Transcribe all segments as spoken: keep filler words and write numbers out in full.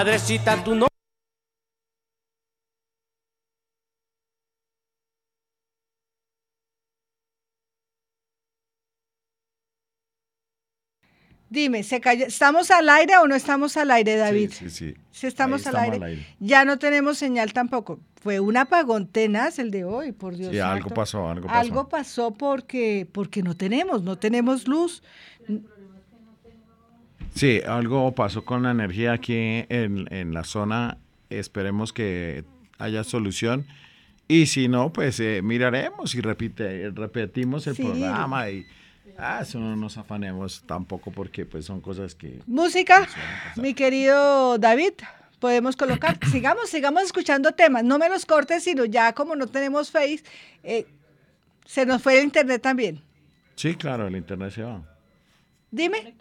Madrecita, tú no. Dime, ¿se cayó? ¿Estamos al aire o no estamos al aire, David? Sí, sí, sí. Si estamos, al, estamos aire. al aire. Ya no tenemos señal tampoco. Fue un apagón tenaz el de hoy, por Dios Sí, santo. algo pasó, algo pasó. Algo pasó porque, porque no tenemos, no tenemos luz. Sí, algo pasó con la energía aquí en, en la zona. Esperemos que haya solución. Y si no, pues eh, miraremos y repite, repetimos el Sí. programa y ah, eso no nos afanemos tampoco porque pues son cosas que... Música, que suelen pasar. mi querido David, podemos colocar. Sigamos, sigamos escuchando temas. No me los cortes, sino ya como no tenemos Face, eh, se nos fue el internet también. Sí, claro, el internet se va. Dime.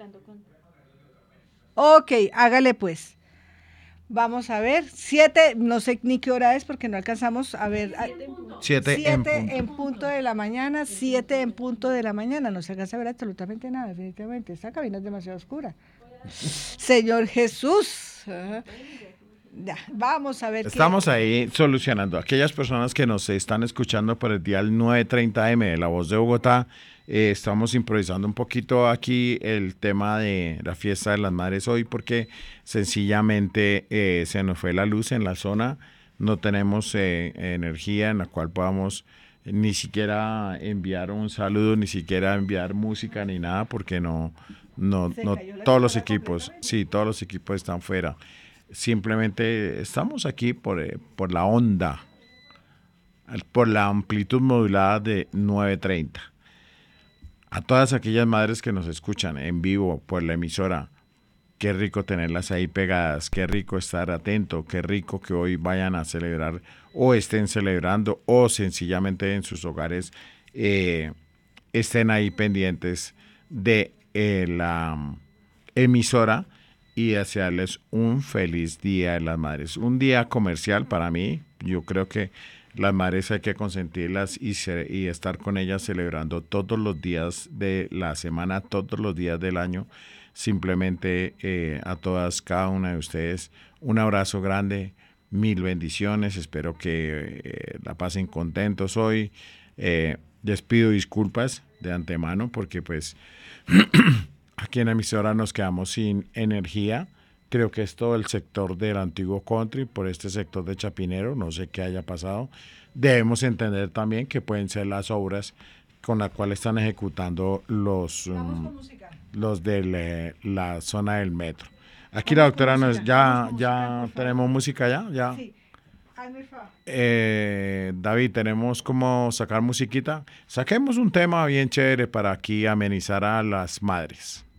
Ok, hágale pues. Vamos a ver, siete, no sé ni qué hora es porque no alcanzamos a ver. Siete, Siete en punto. en punto de la mañana, siete en punto de la mañana. No se alcanza a ver absolutamente nada, definitivamente. Esta cabina es demasiado oscura. Señor Jesús. Ajá. Ya, vamos a ver. Estamos qué... ahí solucionando. Aquellas personas que nos están escuchando por el dial nueve treinta eme de La Voz de Bogotá, eh, estamos improvisando un poquito aquí el tema de la fiesta de las madres hoy porque sencillamente eh, se nos fue la luz en la zona, no tenemos eh, energía en la cual podamos ni siquiera enviar un saludo, ni siquiera enviar música ni nada porque no, no, no todos los equipos, sí, todos los equipos están fuera. Simplemente estamos aquí por, eh, por la onda, por la amplitud modulada de nueve treinta. A todas aquellas madres que nos escuchan en vivo por la emisora, qué rico tenerlas ahí pegadas, qué rico estar atento, qué rico que hoy vayan a celebrar o estén celebrando o sencillamente en sus hogares eh, estén ahí pendientes de eh, la emisora y desearles un feliz Día de las Madres. Un día comercial para mí, yo creo que las madres hay que consentirlas y, se, y estar con ellas celebrando todos los días de la semana, todos los días del año. Simplemente eh, a todas, cada una de ustedes, un abrazo grande, mil bendiciones, espero que eh, la pasen contentos hoy. Eh, les pido disculpas de antemano porque pues aquí en la emisora nos quedamos sin energía. Creo que es todo el sector del antiguo country, por este sector de Chapinero, no sé qué haya pasado. Debemos entender también que pueden ser las obras con las cuales están ejecutando los, um, los de le, la zona del metro. Aquí la doctora nos, ya, ya tenemos música ya, ya. Sí. Eh, David, tenemos como sacar musiquita. Saquemos un tema bien chévere para aquí amenizar a las madres.